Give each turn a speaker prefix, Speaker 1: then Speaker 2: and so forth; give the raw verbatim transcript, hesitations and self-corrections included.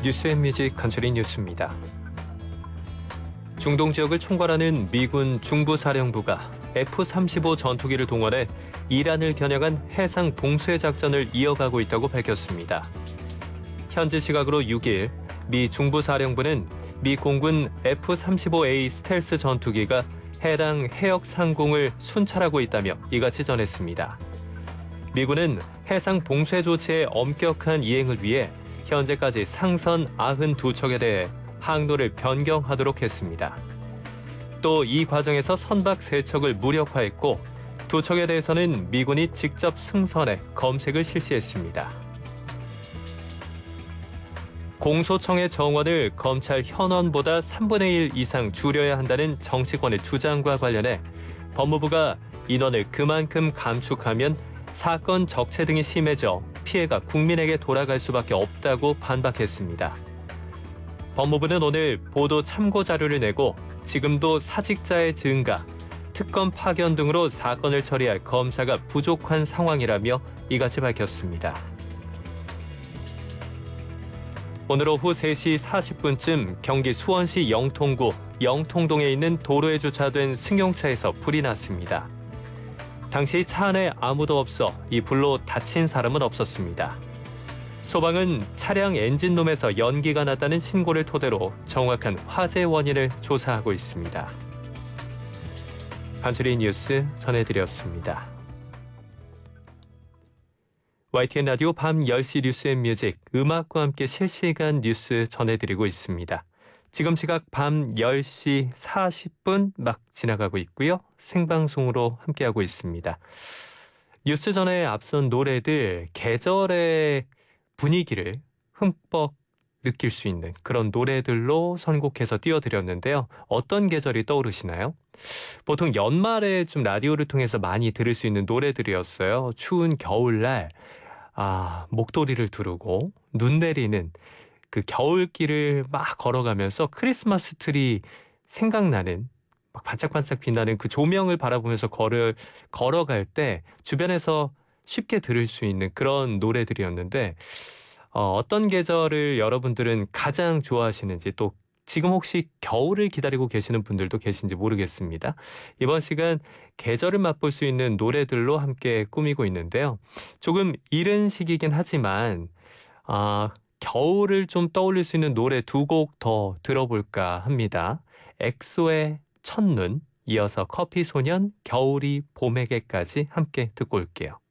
Speaker 1: 뉴스앤뮤직 간추린 뉴스입니다. 중동 지역을 총괄하는 미군 중부사령부가 에프 삼십오 전투기를 동원해 이란을 겨냥한 해상 봉쇄 작전을 이어가고 있다고 밝혔습니다. 현지 시각으로 육 일 미 중부사령부는 미 공군 에프 삼십오 에이 스텔스 전투기가 해당 해역 상공을 순찰하고 있다며 이같이 전했습니다. 미군은 해상 봉쇄 조치의 엄격한 이행을 위해 현재까지 상선 구십이 척에 대해 항로를 변경하도록 했습니다. 또 이 과정에서 선박 세 척을 무력화했고 두 척에 대해서는 미군이 직접 승선해 검색을 실시했습니다. 공소청의 정원을 검찰 현원보다 삼분의 일 이상 줄여야 한다는 정치권의 주장과 관련해 법무부가 인원을 그만큼 감축하면 사건 적체 등이 심해져 피해가 국민에게 돌아갈 수밖에 없다고 반박했습니다. 법무부는 오늘 보도 참고 자료를 내고 지금도 사직자의 증가, 특검 파견 등으로 사건을 처리할 검사가 부족한 상황이라며 이같이 밝혔습니다. 오늘 오후 세 시 사십 분쯤 경기 수원시 영통구 영통동에 있는 도로에 주차된 승용차에서 불이 났습니다. 당시 차 안에 아무도 없어 이 불로 다친 사람은 없었습니다. 소방은 차량 엔진룸에서 연기가 났다는 신고를 토대로 정확한 화재 원인을 조사하고 있습니다. 간추린 뉴스 전해드렸습니다. 와이티엔 라디오 밤 열 시 뉴스앤뮤직, 음악과 함께 실시간 뉴스 전해드리고 있습니다. 지금 시각 밤 열 시 사십 분 막 지나가고 있고요. 생방송으로 함께하고 있습니다. 뉴스 전에 앞선 노래들, 계절의 분위기를 흠뻑 느낄 수 있는 그런 노래들로 선곡해서 띄워드렸는데요. 어떤 계절이 떠오르시나요? 보통 연말에 좀 라디오를 통해서 많이 들을 수 있는 노래들이었어요. 추운 겨울날 아, 목도리를 두르고 눈 내리는 그 겨울길을 막 걸어가면서 크리스마스 트리 생각나는 막 반짝반짝 빛나는 그 조명을 바라보면서 걸어, 걸어갈 때 주변에서 쉽게 들을 수 있는 그런 노래들이었는데 어, 어떤 계절을 여러분들은 가장 좋아하시는지 또 지금 혹시 겨울을 기다리고 계시는 분들도 계신지 모르겠습니다. 이번 시간 계절을 맛볼 수 있는 노래들로 함께 꾸미고 있는데요. 조금 이른 시기긴 하지만 아, 겨울을 좀 떠올릴 수 있는 노래 두 곡 더 들어볼까 합니다. 엑소의 첫눈, 이어서 커피소년, 겨울이 봄에게까지 함께 듣고 올게요.